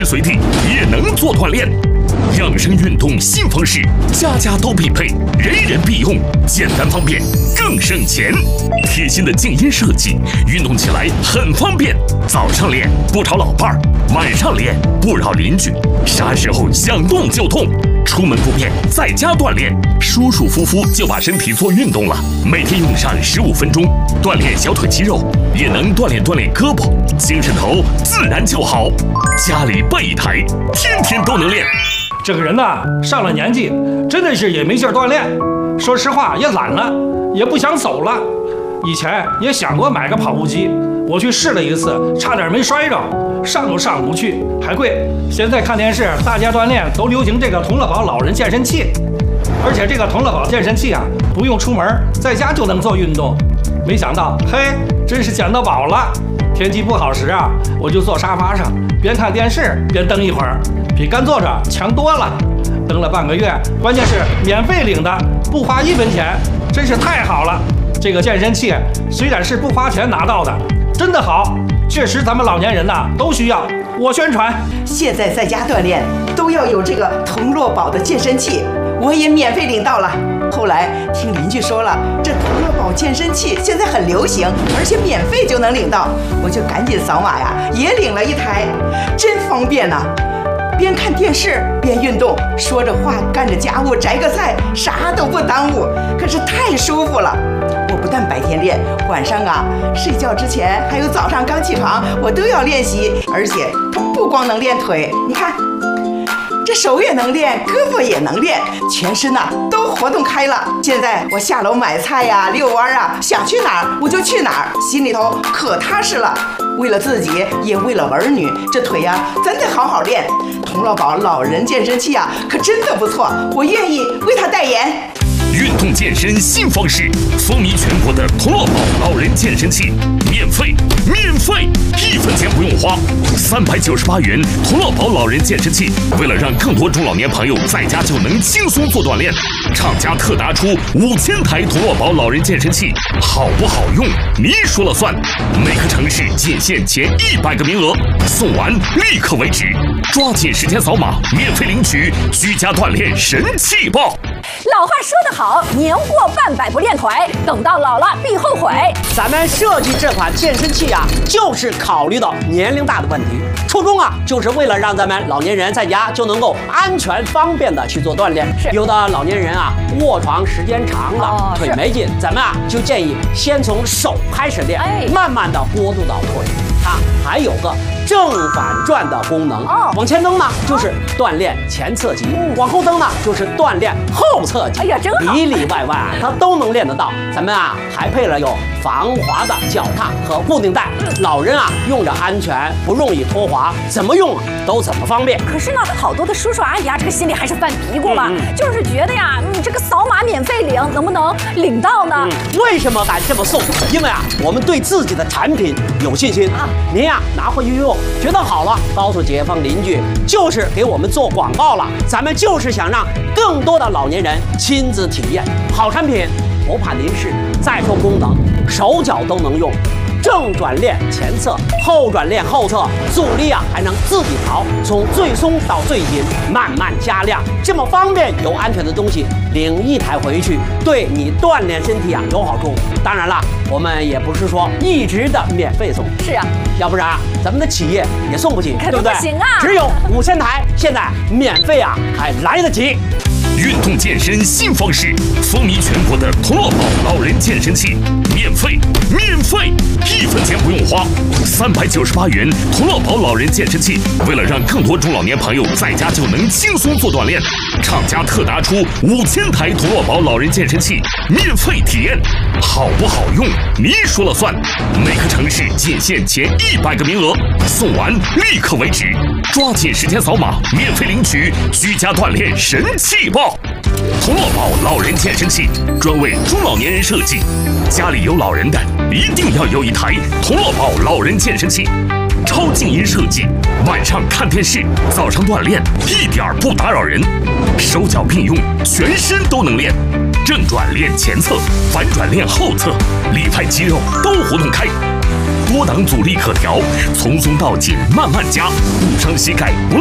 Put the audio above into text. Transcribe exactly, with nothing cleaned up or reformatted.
随地也能做锻炼。养生运动新方式，家家都必配，人人必用，简单方便，更省钱。贴心的静音设计，运动起来很方便。早上练不吵老伴儿，晚上练不扰邻居，啥时候想动就动。出门不便，在家锻炼，舒舒服服就把身体做运动了。每天用上十五分钟，锻炼小腿肌肉，也能锻炼锻炼胳膊，精神头自然就好。家里备一台，天天都能练。 这个人呐，上了年纪，真的是也没劲儿锻炼。说实话，也懒了，也不想走了。以前也想过买个跑步机，我去试了一次，差点没摔着，上都上不去，还贵。现在看电视，大家锻炼都流行这个同乐宝老人健身器，而且这个同乐宝健身器啊，不用出门，在家就能做运动。没想到，嘿，真是捡到宝了。天气不好时啊，我就坐沙发上，边看电视边蹬一会儿，比干坐着强多了。蹬了半个月，关键是免费领的，不花一分钱，真是太好了。这个健身器虽然是不花钱拿到的，真的好，确实咱们老年人呐、啊、都需要。我宣传， 现在在家锻炼都要有这个同乐宝的健身器，我也免费领到了。后来听邻居说了，这同乐宝健身器现在很流行，而且免费就能领到，我就赶紧扫码呀，也领了一台，真方便呐、啊！边看电视边运动，说着话干着家务，摘个菜，啥都不耽误，可是太舒服了。我不但白天练，晚上啊睡觉之前还有早上刚起床，我都要练习，而且不光能练腿，你看。这手也能练，胳膊也能练，全身呐、啊、都活动开了。现在我下楼买菜呀、遛弯啊，想去哪儿我就去哪儿，心里头可踏实了。为了自己，也为了儿女，这腿呀、啊、真得好好练。同乐宝老人健身器啊，可真的不错，我愿意为他代言。 运动健身新方式，风靡全国的同乐宝老人健身器，免费，免费，一分钱不用花，三百九十八元同乐宝老人健身器。为了让更多中老年朋友在家就能轻松做锻炼，厂家特拿出五千台同乐宝老人健身器，好不好用你说了算。每个城市仅限前一百个名额，送完立刻为止，抓紧时间扫码，免费领取居家锻炼神器包。 老话说得好，年过半百不练腿，等到老了必后悔。 咱们设计这款健身器啊，就是考虑到年龄大的问题，初衷啊，就是为了让咱们老年人在家就能够安全方便的去做锻炼。 是有的老年人啊，卧床时间长了， 哦、 腿没劲，咱们啊就建议先从手开始练，哎、慢慢的过渡到腿。它还有个正反转的功能，哦、往前蹬呢就是锻炼前侧肌，嗯、往后蹬呢就是锻炼后侧肌。 哎呀，真好， 里里外外啊，它都能练得到。咱们啊还配了有防滑的脚踏和固定带，嗯、老人啊用着安全，不容易脱滑，怎么用啊都怎么方便。 可是呢，好多的叔叔阿姨啊，这个心里还是犯嘀咕嘛， 嗯嗯、 就是觉得呀，你这个扫码免费领，能不能领到呢？ 嗯、为什么敢这么送？因为啊，我们对自己的产品有信心啊。您呀拿回去用，觉得好了，告诉街坊邻居，就是给我们做广告了。咱们就是想让更多的老年人亲自体验好产品，不怕您是。再说功能，手脚都能用。正转练前侧，后转练后侧，阻力啊还能自己调，从最松到最紧，慢慢加量，这么方便又安全的东西，领一台回去，对你锻炼身体啊有好处。当然了，我们也不是说一直的免费送， 是啊， 要不然啊咱们的企业也送不起，对不对？ 不行啊， 只有五千台，现在免费啊还来得及。 运动健身新方式，风靡全国的同乐宝老人健身器，免费，免费，一分钱不用花，三百九十八元同乐宝老人健身器。为了让更多中老年朋友在家就能轻松做锻炼，厂家特拿出五千台同乐宝老人健身器，免费体验，好不好用你说了算。每个城市仅限前一百个名额，送完立刻为止，抓紧时间扫码，免费领取居家锻炼神器包。同乐宝老人健身器专为中老年人设计，家里有老人的一定要有一台同乐宝老人健身器，超静音设计，晚上看电视，早上锻炼，一点不打扰人，手脚并用，全身都能练，正转练前侧，反转练后侧，里外肌肉都活动开。 多档阻力可调，从松到紧慢慢加，不伤膝盖。不